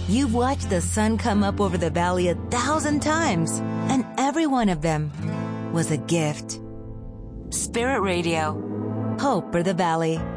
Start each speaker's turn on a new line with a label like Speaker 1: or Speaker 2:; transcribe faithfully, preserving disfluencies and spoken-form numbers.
Speaker 1: You've watched the sun come up over the valley a thousand times, and every one of them was a gift. Spirit Radio. Hope for the Valley.